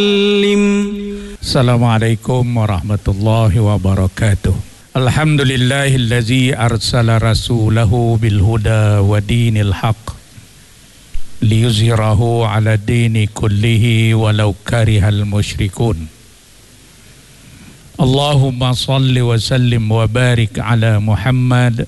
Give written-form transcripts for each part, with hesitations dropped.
Assalamualaikum warahmatullahi wabarakatuh. Alhamdulillahillazi arsala rasulahu bilhuda wa dinil haq liyuzhirahu ala dini kullihi walau karihal musyrikun. Allahumma salli wa sallim wa barik ala Muhammad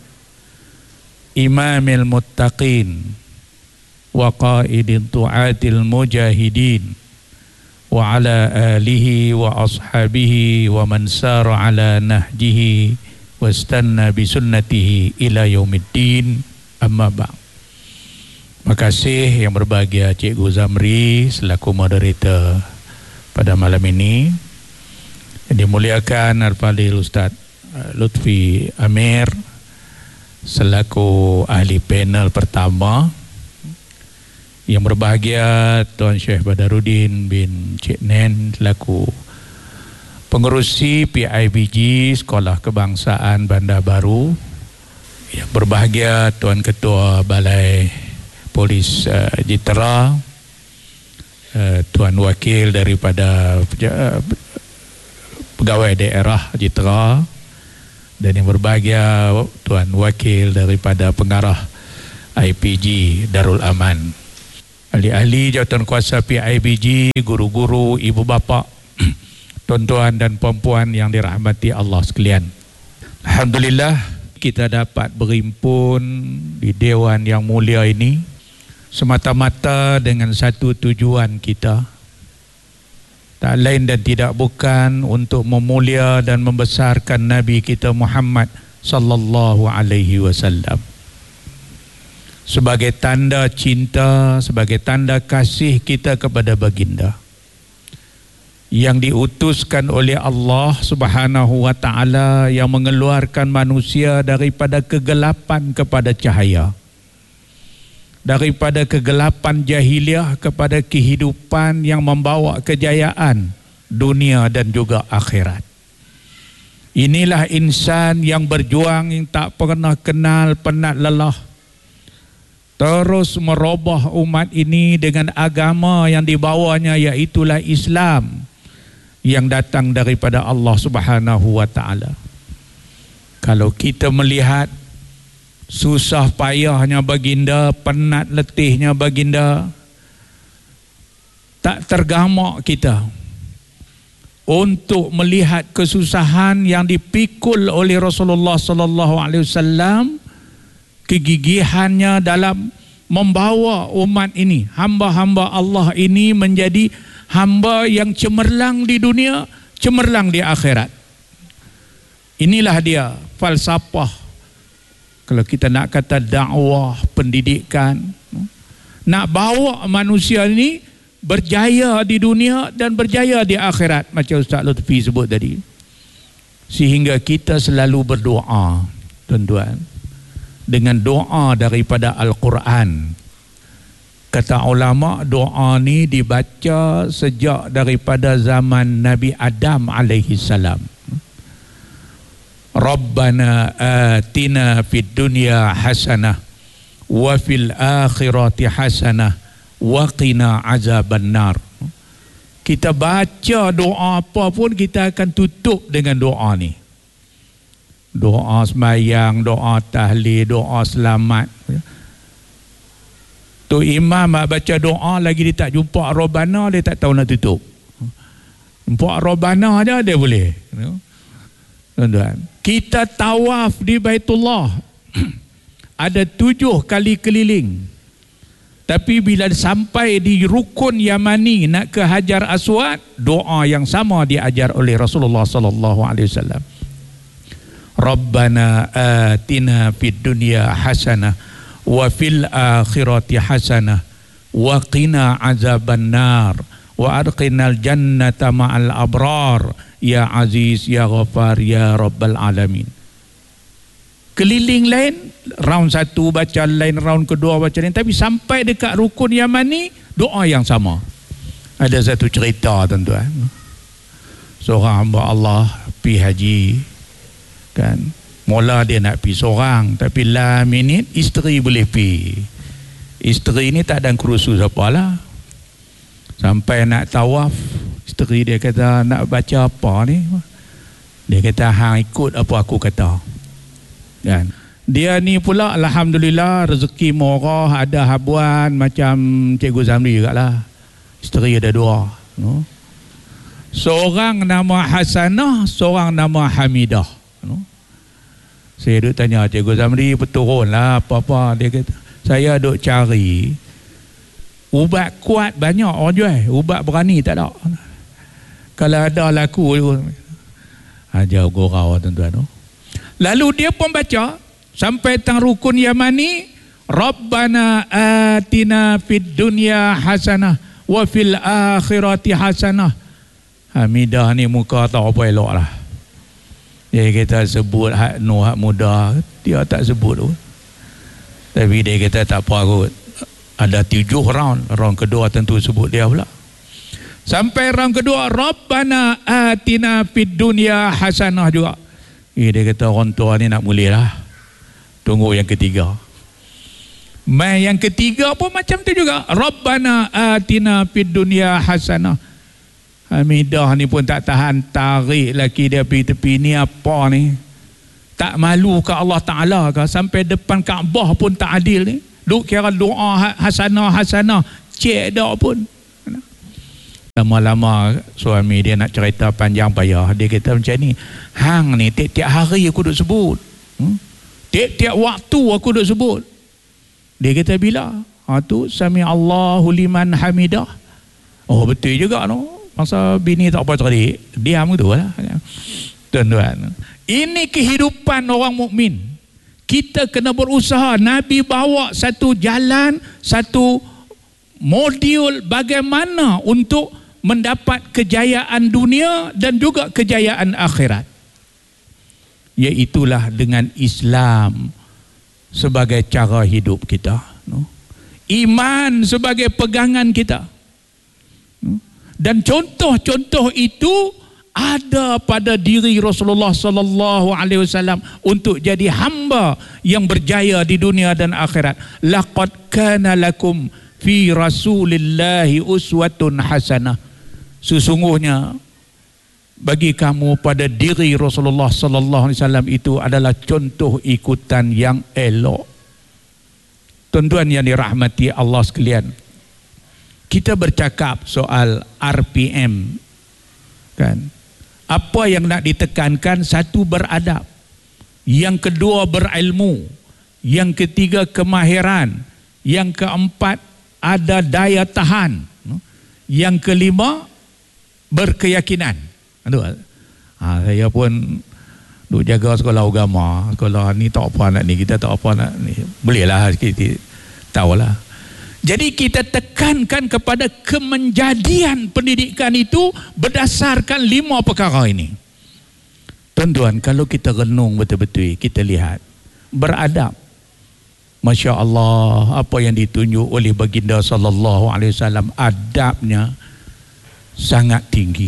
imamil muttaqin wa qaidin tu'atil mujahidin wa ala alihi wa ashabihi wa man sara ala nahjihi wa istanna bi sunnatihi ila yaumiddin, amma ba'd. Terima kasih yang berbahagia Cikgu Zamri selaku moderator pada malam ini. Yang dimuliakan Al-Fadhil Ustaz Lutfi Amir selaku ahli panel pertama. Yang berbahagia Tuan Syekh Badarudin bin Cik Nen selaku pengerusi PIBG Sekolah Kebangsaan Bandar Baru. Yang berbahagia Tuan Ketua Balai Polis Jitera, Tuan Wakil daripada Pegawai Daerah Jitera, dan yang berbahagia Tuan Wakil daripada Pengarah IPG Darul Aman, ahli-ahli jawatan kuasa PIBG, guru-guru, ibu bapa, tuan-tuan dan puan-puan yang dirahmati Allah sekalian. Alhamdulillah kita dapat berhimpun di Dewan yang mulia ini semata-mata dengan satu tujuan kita, tak lain dan tidak bukan untuk memulia dan membesarkan Nabi kita Muhammad sallallahu alaihi wasallam. Sebagai tanda cinta, sebagai tanda kasih kita kepada baginda yang diutuskan oleh Allah Subhanahu wa taala, yang mengeluarkan manusia daripada kegelapan kepada cahaya, daripada kegelapan jahiliah kepada kehidupan yang membawa kejayaan dunia dan juga akhirat. Inilah insan yang berjuang, yang tak pernah kenal penat lelah, terus merubah umat ini dengan agama yang dibawanya, iaitulah Islam yang datang daripada Allah Subhanahu wa taala. Kalau kita melihat susah payahnya baginda, penat letihnya baginda, tak tergamak kita untuk melihat kesusahan yang dipikul oleh Rasulullah sallallahu alaihi wasallam, kegigihannya dalam membawa umat ini, hamba-hamba Allah ini menjadi hamba yang cemerlang di dunia, cemerlang di akhirat. Inilah dia falsafah, kalau kita nak kata dakwah, pendidikan, nak bawa manusia ini berjaya di dunia dan berjaya di akhirat, macam Ustaz Lutfi sebut tadi. Sehingga kita selalu berdoa, tuan-tuan, dengan doa daripada Al-Quran. Kata ulama, doa ni dibaca sejak daripada zaman Nabi Adam alaihi salam. Rabbana atina fid dunya hasanah wa fil akhirati hasanah wa qina azabannar. Kita baca doa apa pun, kita akan tutup dengan doa ni. Doa sembahyang, doa tahlil, doa selamat. Tu imam baca doa lagi dia tak jumpa Rabbana, dia tak tahu nak tutup. Jumpa Rabbana aja dia boleh. Tuan-tuan, kita tawaf di Baitullah ada 7 kali keliling. Tapi bila sampai di rukun Yamani nak ke Hajar Aswad, doa yang sama diajar oleh Rasulullah sallallahu alaihi wasallam. Rabbana atina fid dunya hasanah wa fil akhirati hasanah wa qina azabannar wa adqinal jannata ma'al abrar ya aziz ya ghafar ya rabbal alamin. Keliling lain, round 1 baca lain, round kedua baca lain, tapi sampai dekat rukun Yamani doa yang sama. Ada satu cerita, tuan-tuan, seorang hamba Allah pergi haji kan, mula dia nak pergi seorang, tapi la minit isteri boleh pergi. Isteri ni tak ada kerusu siapa lah. Sampai nak tawaf, Isteri dia kata, nak baca apa ni? Dia kata, hang ikut apa aku kata. Kan? Dia ni pula alhamdulillah rezeki murah, ada habuan macam Cikgu Zamri jugalah. Isteri ada 2. No? Seorang nama Hasanah, seorang nama Hamidah. No? Saya duk tanya Cikgu Zamri, turunlah apa-apa. Dia kata, saya duk cari ubat kuat banyak orang jual, ubat berani tak ada. Kalau ada laku ajar gurau tuan-tuan. No? Lalu dia pun baca sampai tang rukun Yamani, Rabbana atina fid dunya hasanah wa fil akhirati hasanah. Hamidah ni muka tak apa elok lah. Dia kata sebut hak hak muda, dia tak sebut tu. Tapi dia kata tak apa kot. Ada 7 round kedua tentu sebut dia pula. Sampai round kedua, Rabbana atina fid dunya hasanah juga. Dia kata orang tua ni nak mula lah. Tunggu yang ketiga. Mai yang ketiga pun macam tu juga. Rabbana atina fid dunya hasanah. Hamidah ni pun tak tahan, tarik laki dia pergi tepi. Ni apa ni? Tak malu ke Allah Ta'ala ke? Sampai depan Kaabah pun tak adil ni. Duk kira doa hasanah. Cek dah pun. Lama-lama suami dia nak cerita panjang payah. Dia kata macam ni, hang ni tiap-tiap hari aku duk sebut. Tiap-tiap waktu aku duk sebut. Dia kata bila? Tu sami Allahu liman hamidah. Oh betul juga no. Masa bini tak apa tadi, diam gitu lah. Tuan-tuan, ini kehidupan orang mukmin. Kita kena berusaha. Nabi bawa satu jalan, satu modul bagaimana untuk mendapat kejayaan dunia dan juga kejayaan akhirat. Iaitulah dengan Islam sebagai cara hidup kita. Iman sebagai pegangan kita. Dan contoh-contoh itu ada pada diri Rasulullah sallallahu alaihi wasallam untuk jadi hamba yang berjaya di dunia dan akhirat. Laqad kana lakum fi Rasulillahi uswatun hasanah. Sesungguhnya bagi kamu pada diri Rasulullah sallallahu alaihi wasallam itu adalah contoh ikutan yang elok. Tuan-tuan yang dirahmati Allah sekalian, kita bercakap soal RPM kan. Apa yang nak ditekankan? Satu, beradab. Yang kedua, berilmu. Yang ketiga, kemahiran. Yang keempat, ada daya tahan. Yang kelima, berkeyakinan. Saya pun duk jaga sekolah agama. Sekolah ni tak apa nak ni, kita tak apa nak ni. Bolehlah kita tahulah. Jadi kita tekankan kepada kemenjadian pendidikan itu berdasarkan 5 perkara ini. Tuan-tuan, kalau kita renung betul-betul, kita lihat beradab. Masya Allah, apa yang ditunjuk oleh baginda sallallahu alaihi wasallam, adabnya sangat tinggi.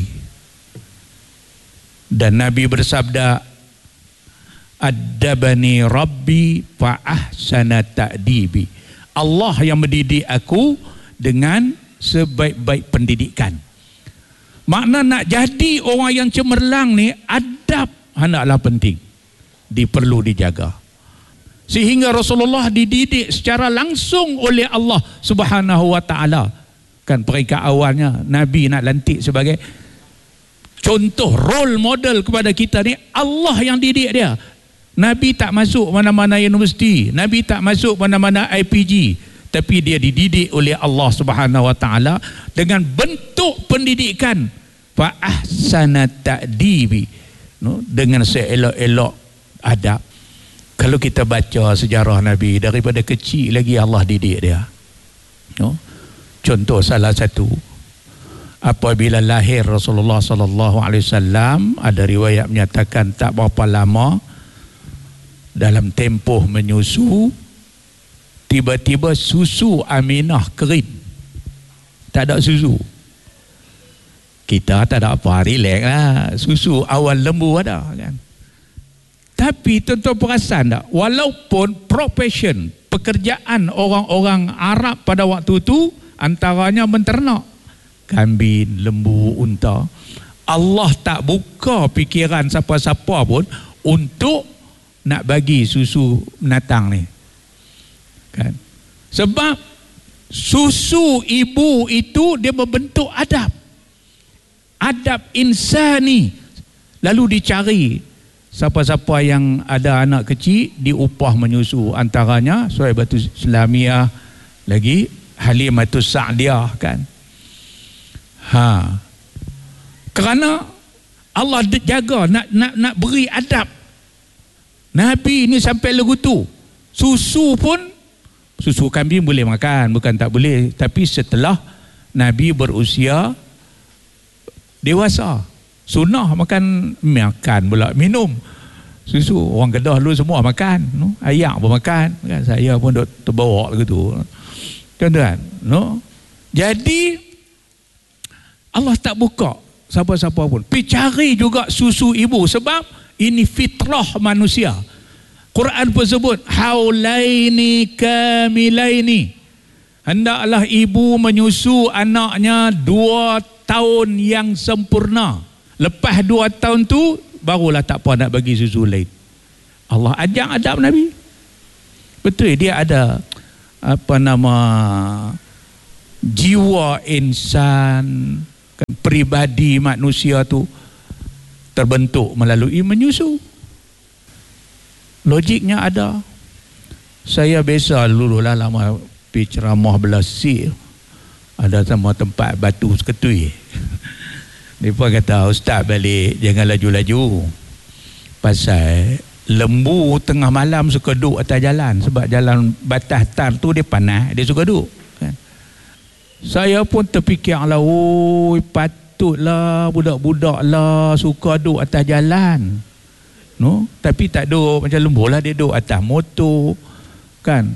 Dan Nabi bersabda, "Addabani Rabbi fa ahsana ta'dibi." Allah yang mendidik aku dengan sebaik-baik pendidikan. Makna nak jadi orang yang cemerlang ni, adab hendaklah penting, perlu dijaga. Sehingga Rasulullah dididik secara langsung oleh Allah Subhanahu wa taala. Kan peringkat awalnya Nabi nak lantik sebagai contoh role model kepada kita ni, Allah yang didik dia. Nabi tak masuk mana-mana universiti, Nabi tak masuk mana-mana IPG, tapi dia dididik oleh Allah Subhanahu wa taala dengan bentuk pendidikan fa ahsana ta'dibi, dengan seelok-elok adab. Kalau kita baca sejarah Nabi, daripada kecil lagi Allah didik dia. Contoh salah satu, apabila lahir Rasulullah sallallahu alaihi wasallam, ada riwayat menyatakan tak berapa lama dalam tempoh menyusu, tiba-tiba susu Aminah kering, tak ada susu. Kita tak ada apa, relax lah, susu awal lembu ada kan. Tapi tuan-tuan perasan tak, walaupun profession, pekerjaan orang-orang Arab pada waktu itu antaranya menternak, kambing, lembu, unta. Allah tak buka fikiran siapa-siapa pun untuk nak bagi susu binatang ni. Kan? Sebab susu ibu itu dia membentuk adab. Adab insani. Lalu dicari siapa-siapa yang ada anak kecil diupah menyusu, antaranya Suhaibatul Islamiyah, lagi Halimatus Sa'diyah, kan. Kerana Allah jaga nak beri adab. Nabi ni sampai legutu. Susu kambing boleh makan, bukan tak boleh, tapi setelah Nabi berusia dewasa. Sunnah makan pula minum susu. Orang Kedah dulu semua makan, no? Ayak pun makan, kan? Saya pun duk terbawa gitu, tuan-tuan, no? Jadi Allah tak buka siapa-siapa pun pergi cari juga susu ibu, sebab ini fitrah manusia. Quran pun sebut haulaini kamilaini, hendaklah ibu menyusu anaknya 2 tahun yang sempurna. Lepas 2 tahun tu barulah tak apa nak bagi susu lain. Allah ajak adab Nabi. Betul, dia ada jiwa insan, kan, peribadi manusia tu terbentuk melalui menyusu. Logiknya ada. Saya biasa dulu lah lama pergi ceramah Belasir, ada sama tempat batu seketui. Mereka kata, ustaz balik jangan laju-laju, pasal lembu tengah malam suka duduk atas jalan, sebab jalan batas tar tu dia panas, dia suka duduk, kan? Saya pun terfikirlah, patutlah budak-budak lah suka duduk atas jalan, no? Tapi tak duduk macam lembu lah, dia duduk atas motor, kan?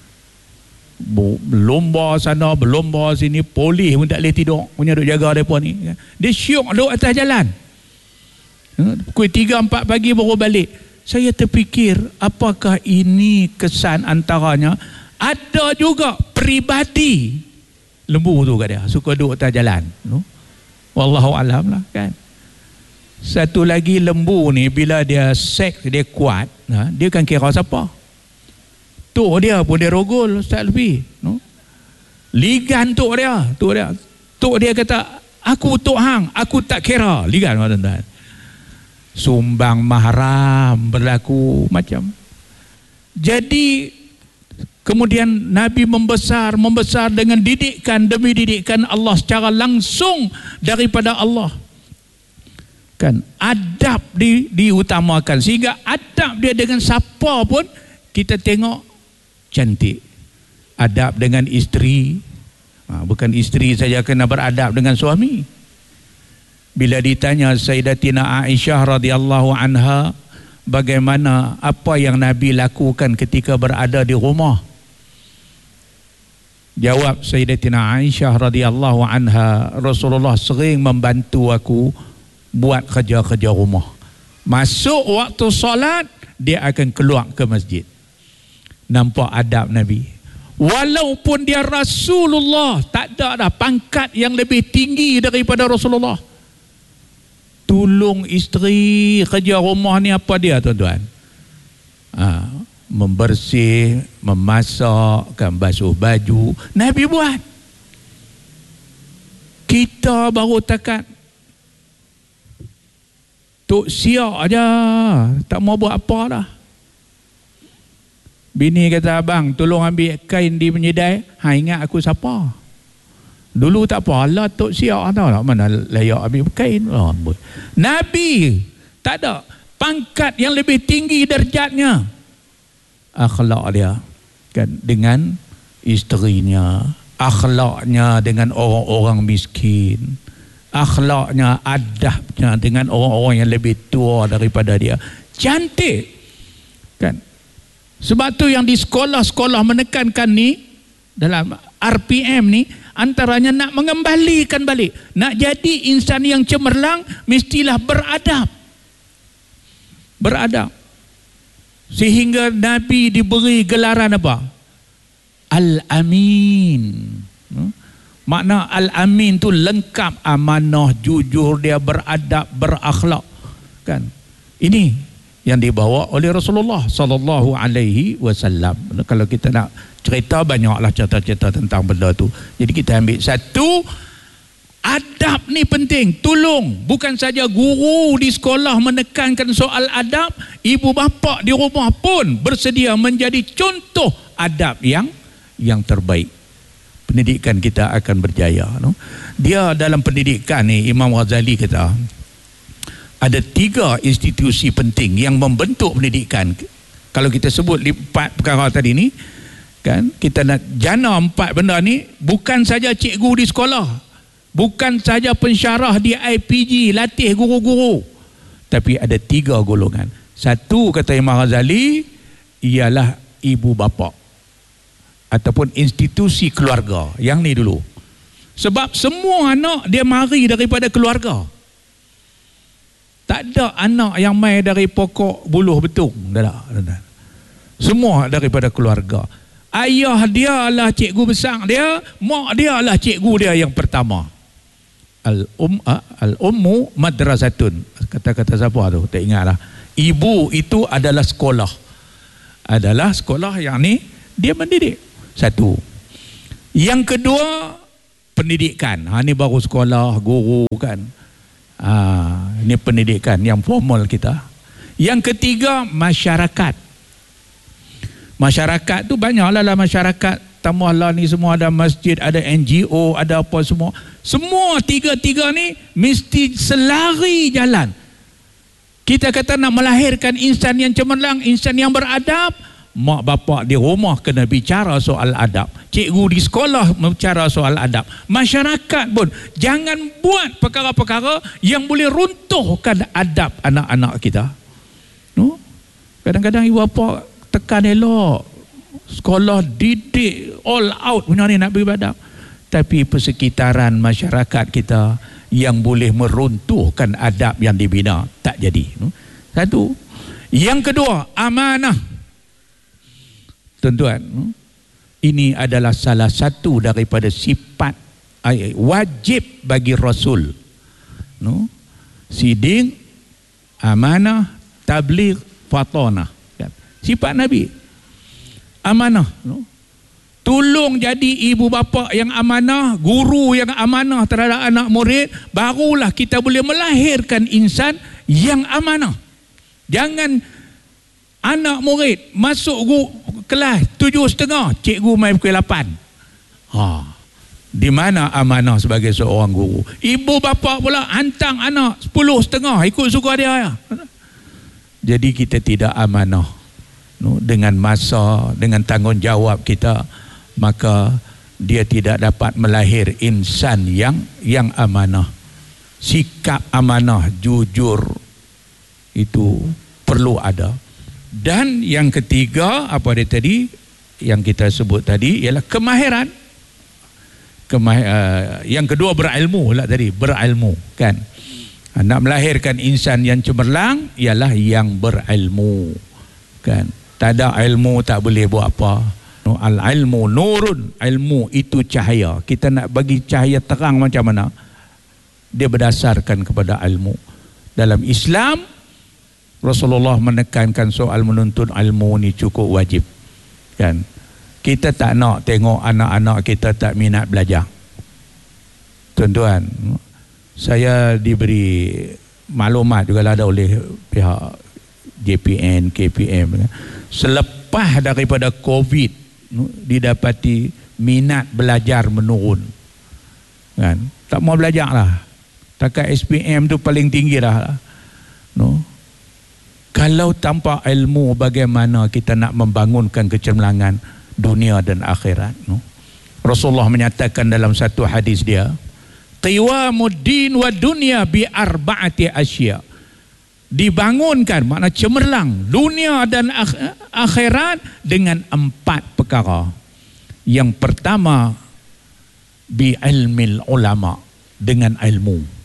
Berlomba sana, berlomba sini, polis pun tak boleh tidur, punya duk jaga mereka ni. Dia syok duduk atas jalan. Pukul 3-4 pagi baru balik. Saya terfikir, apakah ini kesan antaranya? Ada juga peribadi lembu tu kat dia, suka duduk atas jalan, no? Wallahu alam lah, kan. Satu lagi, lembu ni bila dia seks dia kuat, dia kan kira siapa. Tok dia pun dia rogol, Ustaz Lufi, no? Ligan tok dia kata, aku tok hang, aku tak kira. Ligan, tuan-tuan. Sumbang mahram berlaku macam. Jadi kemudian Nabi membesar dengan didikan demi didikan Allah secara langsung daripada Allah, kan. Adab diutamakan, sehingga adab dia dengan siapa pun kita tengok cantik. Adab dengan isteri, bukan isteri saja kena beradab dengan suami. Bila ditanya Sayyidatina Aisyah radhiyallahu anha bagaimana, apa yang Nabi lakukan ketika berada di rumah, jawab Sayyidatina Aisyah radhiyallahu anha, Rasulullah sering membantu aku buat kerja-kerja rumah. Masuk waktu solat, dia akan keluar ke masjid. Nampak adab Nabi. Walaupun dia Rasulullah, tak ada dah pangkat yang lebih tinggi daripada Rasulullah. Tolong isteri kerja rumah ni apa dia, tuan-tuan? Membersih, memasak, kan, basuh baju. Nabi buat. Kita baru takat tok siap aja, tak mau buat apa dah. Bini kata, abang tolong ambil kain di menyedai. Ingat aku siapa? Dulu tak apa lah, tok siap tahu tak mana layak ambil kain. Nabi tak ada pangkat yang lebih tinggi darjatnya. Akhlak dia, kan, dengan isterinya, akhlaknya dengan orang-orang miskin, akhlaknya, adabnya dengan orang-orang yang lebih tua daripada dia. Cantik, kan. Sebab tu yang di sekolah-sekolah menekankan ni, dalam RPM ni, antaranya nak mengembalikan balik. Nak jadi insan yang cemerlang, mestilah beradab. Beradab. Sehingga Nabi diberi gelaran apa? Al-Amin. Makna al-amin tu lengkap, amanah, jujur, dia beradab, berakhlak, kan. Ini yang dibawa oleh Rasulullah sallallahu alaihi wasallam. Kalau kita nak cerita, banyaklah cerita-cerita tentang benda tu. Jadi kita ambil satu, adab ni penting. Tolong, bukan saja guru di sekolah menekankan soal adab, ibu bapa di rumah pun bersedia menjadi contoh adab yang terbaik. Pendidikan kita akan berjaya, no? Dia dalam pendidikan ni, Imam Ghazali kata ada 3 institusi penting yang membentuk pendidikan. Kalau kita sebut 4 perkara tadi ni, kan, kita nak jana 4 benda ni. Bukan saja cikgu di sekolah, bukan saja pensyarah di IPG latih guru-guru, tapi ada 3 golongan. Satu, kata Imam Ghazali, ialah ibu bapa ataupun institusi keluarga. Yang ni dulu, sebab semua anak dia mari daripada keluarga. Tak ada anak yang mai dari pokok buluh betung, tak ada. Semua daripada keluarga. Ayah dia lah cikgu besar dia, mak dia lah cikgu dia yang pertama. Al-ummu madrasatun. Kata-kata siapa tu? Tak ingatlah. Ibu itu adalah sekolah. Adalah sekolah yang ni dia mendidik. Satu. Yang kedua, pendidikan. Ini baru sekolah, guru, kan. Ini pendidikan yang formal kita. Yang ketiga, masyarakat. Masyarakat tu banyaklah lah masyarakat. Tambahlah ni semua, ada masjid, ada NGO, ada apa semua. Semua tiga-tiga ni mesti selari jalan. Kita kata nak melahirkan insan yang cemerlang, insan yang beradab, mak bapak di rumah kena bicara soal adab, cikgu di sekolah bicara soal adab, masyarakat pun jangan buat perkara-perkara yang boleh runtuhkan adab anak-anak kita. No? Kadang-kadang ibu bapa tekan elok, sekolah didik all out punya ni nak beribadah, tapi persekitaran masyarakat kita yang boleh meruntuhkan adab yang dibina tak jadi. No? Satu. Yang kedua, amanah. Tuan-tuan, ini adalah salah satu daripada sifat wajib bagi Rasul. No? Siding, amanah, tabligh, fatanah. Sifat Nabi. Amanah. No? Tolong jadi ibu bapa yang amanah, guru yang amanah terhadap anak murid, barulah kita boleh melahirkan insan yang amanah. Jangan anak murid masuk kelas 7.30, cikgu main pukul 8. Di mana amanah sebagai seorang guru? Ibu bapa pula hantang anak 10.30 ikut suka dia. Jadi kita tidak amanah, no, dengan masa, dengan tanggungjawab kita, maka dia tidak dapat melahir insan yang amanah. Sikap amanah, jujur, itu perlu ada. Dan yang ketiga, apa dia tadi yang kita sebut tadi, ialah kemahiran. Yang kedua, berilmu lah tadi, berilmu, kan. Nak melahirkan insan yang cemerlang ialah yang berilmu, kan. Tak ada ilmu tak boleh buat apa. Al-ilmu nurun, ilmu itu cahaya. Kita nak bagi cahaya terang macam mana? Dia berdasarkan kepada ilmu. Dalam Islam, Rasulullah menekankan soal menuntut ilmu ni cukup wajib, kan. Kita tak nak tengok anak-anak kita tak minat belajar. Tuan-tuan, saya diberi maklumat juga ada oleh pihak JPN, KPM, selepas daripada COVID didapati minat belajar menurun, kan. Tak mau belajar lah. Takat SPM tu paling tinggi dah, no. Kalau tanpa ilmu, bagaimana kita nak membangunkan kecemerlangan dunia dan akhirat, no? Rasulullah menyatakan dalam satu hadis dia, qiwamuddin wa dunya bi arba'ati asya. Dibangunkan, makna cemerlang dunia dan akhirat dengan 4 perkara. Yang pertama, bi ilmil ulama, dengan ilmu.